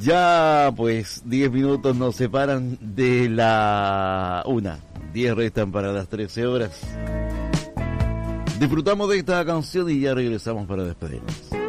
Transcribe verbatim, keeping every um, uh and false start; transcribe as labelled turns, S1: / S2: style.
S1: Ya, pues, diez minutos nos separan de la una. diez restan para las trece horas. Disfrutamos de esta canción y ya regresamos para despedirnos.